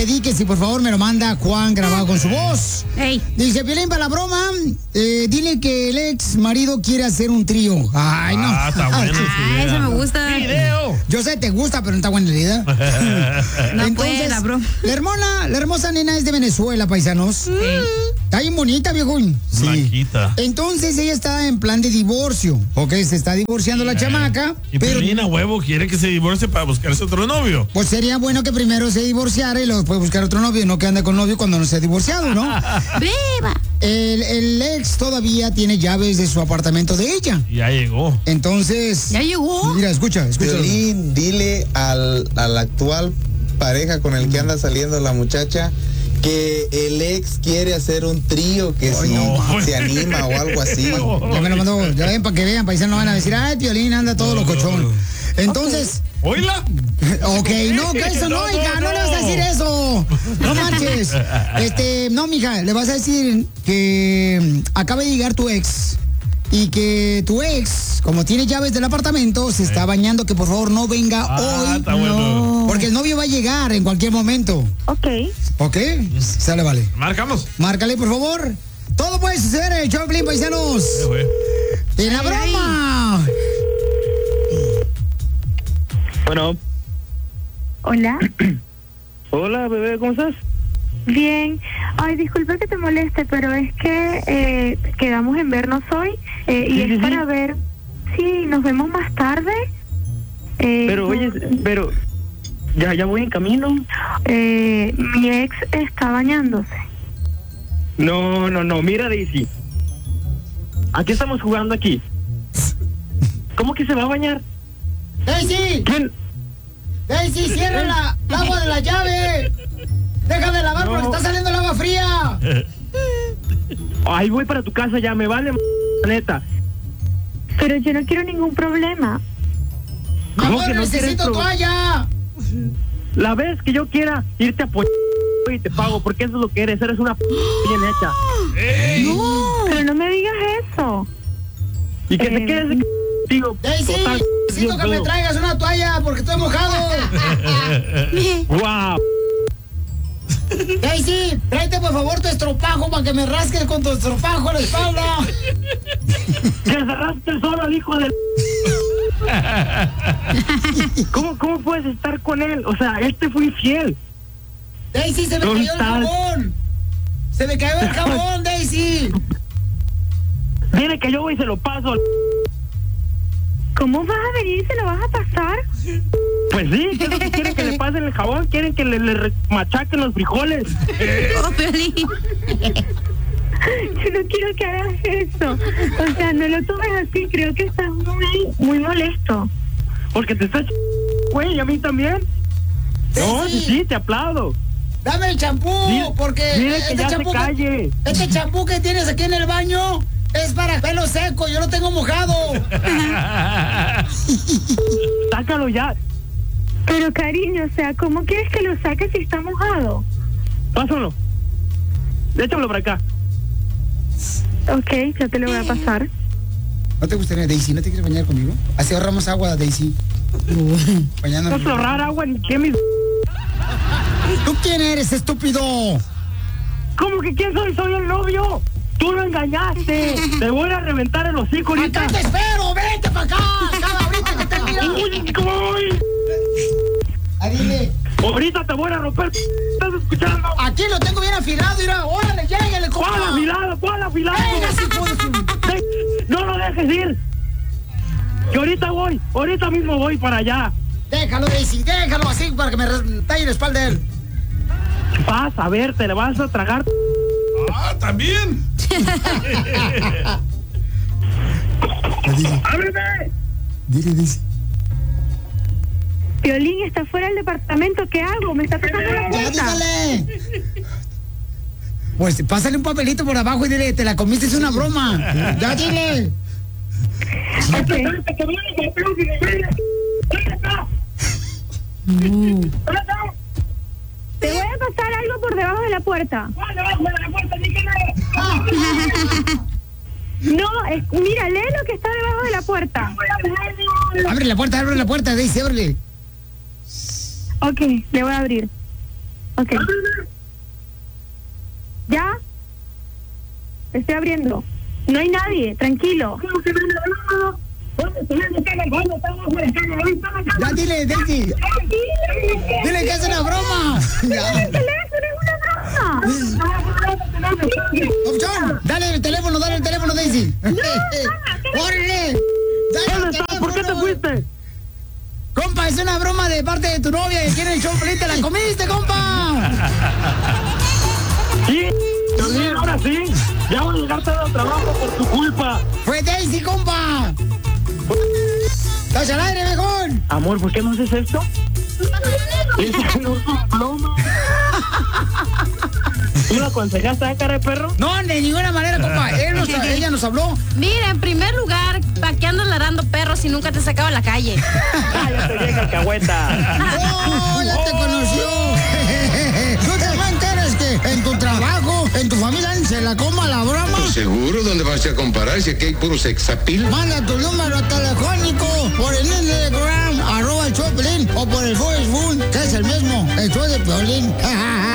pedí que si por favor me lo manda Juan grabado con su voz. Hey. Dice, Piolín, para la broma, dile que el ex marido quiere hacer un trío. Ay, no. Está bueno. Eso me gusta. Video. Yo sé, te gusta, pero no está buena la idea. No Entonces, puede, la broma. la hermosa nena es de Venezuela, paisanos. Está bien bonita, viejón. Sí. Blanquita. Entonces ella está en plan de divorcio. Ok, se está divorciando la chamaca. Y pero Piolín a huevo quiere que se divorcie para buscarse otro novio. pues sería bueno que primero se divorciara y luego después buscar otro novio, no que ande con novio cuando no se ha divorciado, ¿no? ¡Viva! El ex todavía tiene llaves de su apartamento de ella. Ya llegó. Entonces. ¿Ya llegó? Mira, escucha. Piolín, dile al actual pareja con el que anda saliendo la muchacha que el ex quiere hacer un trío, que si se anima o algo así. Ya me lo mandó, ya ven para que vean, paisanos van a decir, ay, Piolín anda todo locochón. Entonces, ¿Oíla? ok, no, que eso no, hija, no le vas a decir eso. No manches. No, mija, le vas a decir que acaba de llegar tu ex y que tu ex, como tiene llaves del apartamento, se está bañando, que por favor no venga hoy. Está bueno. Porque el novio va a llegar en cualquier momento. Ok. ¿Ok? Sale, vale. Marcamos. Márcale, por favor. Todo puede suceder en el show de Piolín, paisanos. ¡En la broma! Bueno. Hola. Hola, bebé, ¿cómo estás? Bien. Ay, disculpa que te moleste, pero es que quedamos en vernos hoy y es para ver si nos vemos más tarde. Pero, oye, ya voy en camino. Mi ex está bañándose. No, mira, Daisy. ¿A qué estamos jugando aquí? ¿Cómo que se va a bañar? ¡Daisy! ¿Quién? ¡Daisy, cierra el agua de la llave! ¡Deja de lavar porque está saliendo el agua fría! Ay, voy para tu casa ya, me vale, neta. Pero yo no quiero ningún problema. ¡Mi ¿Cómo amor, que no necesito quieres toalla! La vez que yo quiera irte a y te pago, porque eso es lo que eres una bien hecha. No, pero no me digas eso. Y que te quedes contigo. ¡Daisy! Necesito que me traigas una toalla porque estoy mojado. ¡Guau! Daisy, tráete por favor tu estropajo para que me rasques con tu estropajo en la espalda. ¡Que se rasque solo el hijo del... ¿Cómo puedes estar con él? O sea, él te fue infiel. Daisy, se me cayó el jabón. Se me cayó el jabón, Daisy. Viene que yo voy y se lo paso. ¿Cómo vas a venir y se lo vas a pasar? Pues sí, ¿qué es lo que quieren que le pasen el jabón? ¿Quieren que le machaquen los frijoles? Oh, Piolín. Yo no quiero que hagas eso. O sea, no lo tomes así. Creo que estás muy molesto. Porque te estás güey, a mí también. No, sí, te aplaudo. Dame el champú, porque Dile que ya se calle. Este champú que tienes aquí en el baño es para pelo seco, yo lo tengo mojado. Sácalo ya. Pero cariño, o sea, ¿cómo quieres que lo saques si está mojado? Pásalo. Échalo para acá. Ok, yo te lo voy a pasar. ¿No te gustaría, Daisy? ¿No te quieres bañar conmigo? Así ahorramos agua, Daisy. ¿Vas a ahorrar agua en qué, mis... ¿Tú quién eres, estúpido? ¿Cómo que quién soy? Soy el novio. Tú lo engañaste. Te voy a reventar el hocico ahorita. ¡Acá te espero! ¡Vente para acá! ¡Acá ahorita que te mira! ¡Uy! Dile. Ahorita te voy a romper. ¿Estás escuchando? Aquí lo tengo bien afilado, mira. ¡Órale, lléguele, compa! ¿Cuál afilado? ¿Cuál afilado? Venga, si puedes. No lo dejes ir. Que ahorita mismo voy para allá. Déjalo, Daisy, déjalo así para que me talle la espalda de él. Vas a ver, te le vas a tragar. ¡Ah, también! ¡Ábreme! Dile, Daisy. Piolín está fuera del departamento. ¿Qué hago? Me está tocando la ¡Ya, puerta. dígale! Pues pásale un papelito por abajo y dile, te la comiste, es una broma. ¡Ya, dile! Te voy a pasar algo por debajo de la puerta. No, mira, lee lo que está debajo de la puerta. Abre la puerta, Daisy, ábrele. Ok, le voy a abrir. Ok. ¿Ya? Estoy abriendo. No hay nadie, tranquilo. Ya dile, Daisy. Dile que es una broma. Ya. ¡El teléfono es una broma! Opción, dale el teléfono, Daisy. ¡Órale! Dale el teléfono. ¿Por qué te fuiste? Compa, es una broma de parte de tu novia que quiere el show feliz. ¡Te la comiste, compa! Sí, también, ahora sí. Ya voy a llegar todo el trabajo por tu culpa. ¡Fue Daisy, compa! ¡Estás al aire, mejor! Amor, ¿por qué no haces esto? Esa no es un plomo. ¿Tú lo aconsejaste a cara de perro? No, de ninguna manera, compa. Ella nos habló. Mira, en primer lugar, ¿para qué andas ladrando perros si nunca te sacaba a la calle? Ya te llega alcahueta. ¡Oh, ya te conoció! ¿No te enteras que en tu trabajo, en tu familia, se la coma la broma? ¿Seguro? ¿Dónde vas a comparar si aquí hay puro sexapil? Manda tu número telefónico por el Instagram, @el Choplin, o por el Facebook, que es el mismo, el show de Piolín.